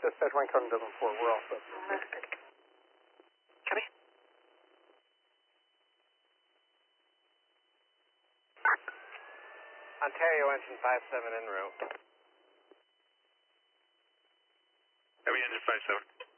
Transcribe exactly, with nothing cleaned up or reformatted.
Dispatch one code Dublin four, we're all set. Copy. Ontario engine five seven en route. Heavy engine five seven.